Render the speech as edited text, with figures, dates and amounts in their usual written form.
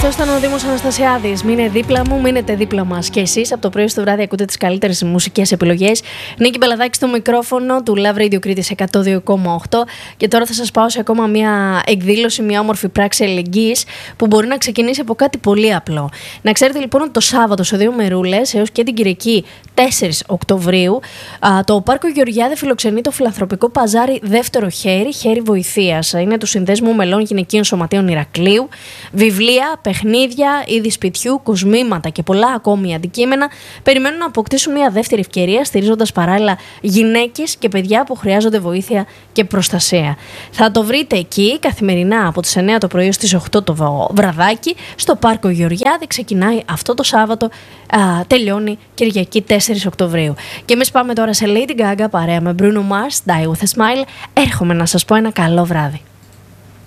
Αυτό ήταν ο Δήμος Αναστασιάδης. Μείνε δίπλα μου, μείνετε δίπλα μας. Και εσείς από το πρωί στο βράδυ ακούτε τις καλύτερες μουσικές επιλογές. Νίκη Μπελαδάκη στο μικρόφωνο του Love Radio Κρήτης 102,8. Και τώρα θα σας πάω σε ακόμα μια εκδήλωση, μια όμορφη πράξη αλληλεγγύης που μπορεί να ξεκινήσει από κάτι πολύ απλό. Να ξέρετε λοιπόν ότι το Σάββατο σε 2 μερούλες έως και την Κυριακή 4 Οκτωβρίου το Πάρκο Γεωργιάδη φιλοξενεί το φιλανθρωπικό παζάρι Δεύτερο Χέρι, Χέρι Βοηθείας. Είναι του Συνδέσμου Μελών Γυναικείων Σωματείων Ηρακλείου. Βιβλία, παιχνίδια, είδη σπιτιού, κοσμήματα και πολλά ακόμη αντικείμενα περιμένουν να αποκτήσουν μια δεύτερη ευκαιρία, στηρίζοντας παράλληλα γυναίκες και παιδιά που χρειάζονται βοήθεια και προστασία. Θα το βρείτε εκεί καθημερινά από τις 9 το πρωί έως τις 8 το βραδάκι στο Πάρκο Γεωργιάδη. Ξεκινάει αυτό το Σάββατο, τελειώνει Κυριακή 4 Οκτωβρίου. Και εμείς πάμε τώρα σε Lady Gaga παρέα με Bruno Mars, Die With A Smile. Έρχομαι να σας πω ένα καλό βράδυ.